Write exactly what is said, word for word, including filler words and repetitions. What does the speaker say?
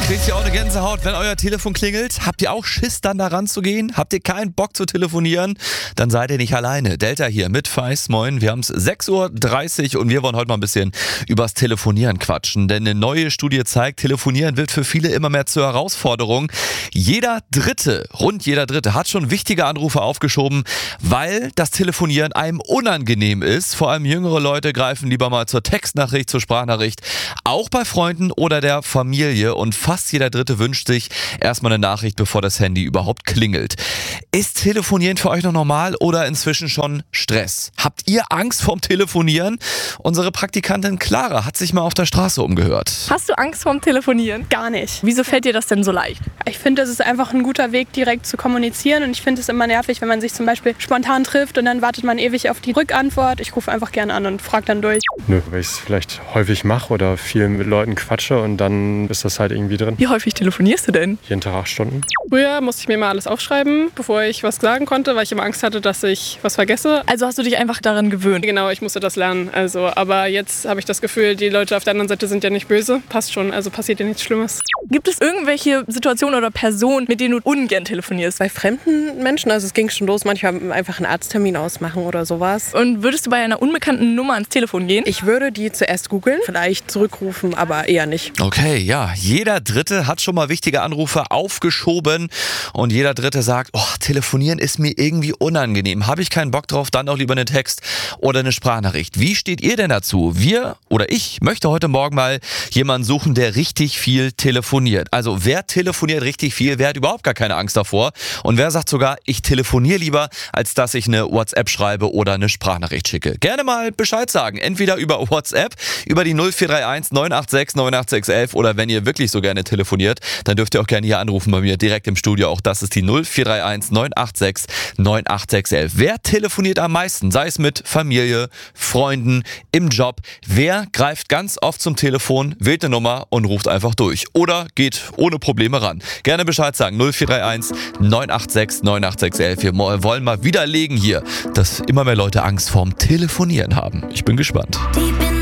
Kriegt ihr auch eine Gänsehaut, wenn euer Telefon klingelt? Habt ihr auch Schiss, dann da ranzugehen? Habt ihr keinen Bock zu telefonieren? Dann seid ihr nicht alleine. Delta hier mit Feist, moin. Wir haben es sechs Uhr dreißig und wir wollen heute mal ein bisschen übers Telefonieren quatschen. Denn eine neue Studie zeigt, Telefonieren wird für viele immer mehr zur Herausforderung. Jeder Dritte, rund jeder Dritte, hat schon wichtige Anrufe aufgeschoben, weil das Telefonieren einem unangenehm ist. Vor allem jüngere Leute greifen lieber mal zur Textnachricht, zur Sprachnachricht. Auch bei Freunden oder der Familie. Und fast jeder Dritte wünscht sich erstmal eine Nachricht, bevor das Handy überhaupt klingelt. Ist Telefonieren für euch noch normal oder inzwischen schon Stress? Habt ihr Angst vorm Telefonieren? Unsere Praktikantin Clara hat sich mal auf der Straße umgehört. Hast du Angst vorm Telefonieren? Gar nicht. Wieso fällt dir das denn so leicht? Ich finde, das ist einfach ein guter Weg, direkt zu kommunizieren. Und ich finde es immer nervig, wenn man sich zum Beispiel spontan trifft und dann wartet man ewig auf die Rückantwort. Ich rufe einfach gerne an und frage dann durch. Nö, weil ich es vielleicht häufig mache oder viel mit Leuten quatsche und dann ist das halt irgendwie drin. Wie häufig telefonierst du denn? Jeden Tag acht Stunden. Früher musste ich mir mal alles aufschreiben, bevor ich was sagen konnte, weil ich immer Angst hatte, dass ich was vergesse. Also hast du dich einfach daran gewöhnt? Genau, ich musste das lernen. Also, aber jetzt habe ich das Gefühl, die Leute auf der anderen Seite sind ja nicht böse. Passt schon, also passiert ja nichts Schlimmes. Gibt es irgendwelche Situationen oder Personen, mit denen du ungern telefonierst? Bei fremden Menschen, also es ging schon los, manchmal einfach einen Arzttermin ausmachen oder sowas. Und würdest du bei einer unbekannten Nummer ans Telefon gehen? Ich würde die zuerst googeln, vielleicht zurückrufen, aber eher nicht. Okay, ja, jeder Dritte hat schon mal wichtige Anrufe aufgeschoben und jeder Dritte sagt, oh, telefonieren ist mir irgendwie unangenehm. Habe ich keinen Bock drauf, dann auch lieber einen Text oder eine Sprachnachricht. Wie steht ihr denn dazu? Wir oder ich möchte heute Morgen mal jemanden suchen, der richtig viel telefoniert. Also wer telefoniert richtig viel, wer hat überhaupt gar keine Angst davor und wer sagt sogar, ich telefoniere lieber, als dass ich eine WhatsApp schreibe oder eine Sprachnachricht schicke. Gerne mal Bescheid sagen, entweder über WhatsApp, über die null vier drei eins neun acht sechs neun acht sechs eins oder wenn ihr wirklich so gerne telefoniert, dann dürft ihr auch gerne hier anrufen bei mir direkt im Studio. Auch das ist die null vier drei eins neun acht sechs neun acht sechs eins. Wer telefoniert am meisten? Sei es mit Familie, Freunden, im Job. Wer greift ganz oft zum Telefon, wählt eine Nummer und ruft einfach durch? Oder geht ohne Probleme ran? Gerne Bescheid sagen. null vier drei eins neun acht sechs neun acht sechs eins. Wir wollen mal widerlegen hier, dass immer mehr Leute Angst vorm Telefonieren haben. Ich bin gespannt.